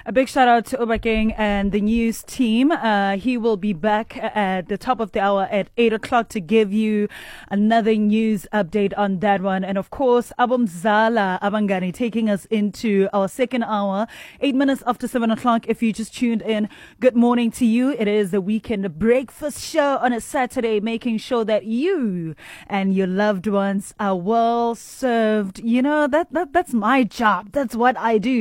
A big shout out to Obakeng and the news team. He will be back at the top of the hour at 8 o'clock to give you another news update on that one. And of course, Abumzala Abangani taking us into our second hour, 8 minutes after 7 o'clock. If you just tuned in, good morning to you. It is the weekend breakfast show on a Saturday, making sure that you and your loved ones are well served. You know, that's my job. That's what I do.